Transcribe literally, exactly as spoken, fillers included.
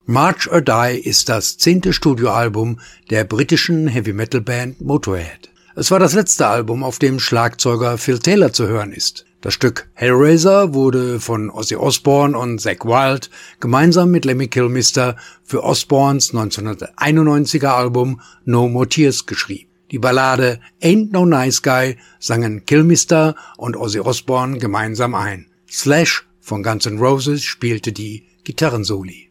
March or Die ist das zehnte Studioalbum der britischen Heavy-Metal-Band Motörhead. Es war das letzte Album, auf dem Schlagzeuger Phil Taylor zu hören ist. Das Stück Hellraiser wurde von Ozzy Osbourne und Zakk Wylde gemeinsam mit Lemmy Kilmister für Osbournes neunzehnhunderteinundneunziger Album No More Tears geschrieben. Die Ballade Ain't No Nice Guy sangen Kilmister und Ozzy Osbourne gemeinsam ein. Slash von Guns N' Roses spielte die Gitarrensoli.